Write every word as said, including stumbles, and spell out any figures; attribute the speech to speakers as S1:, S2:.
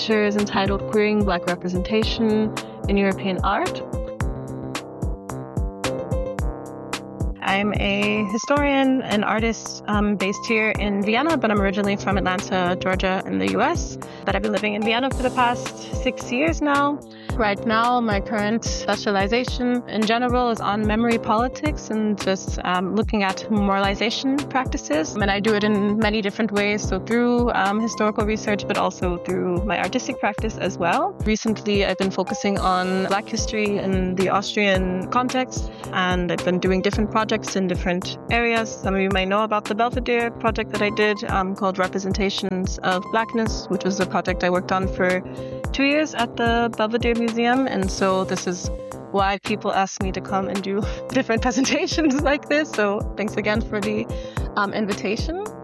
S1: lecture is entitled Queering Black Representation in European Art. I'm a historian and artist um, based here in Vienna, but I'm originally from Atlanta, Georgia, in the U S. But I've been living in Vienna for the past six years now. Right now, my current specialization in general is on memory politics and just um, looking at memorialization practices. And I do it in many different ways, so through um, historical research, but also through my artistic practice as well. Recently, I've been focusing on Black history in the Austrian context, and I've been doing different projects in different areas. Some of you might know about the Belvedere project that I did um, called Representations of Blackness, which was a project I worked on for two years at the Belvedere Museum. And so this is why people ask me to come and do different presentations like this. So thanks again for the um, invitation.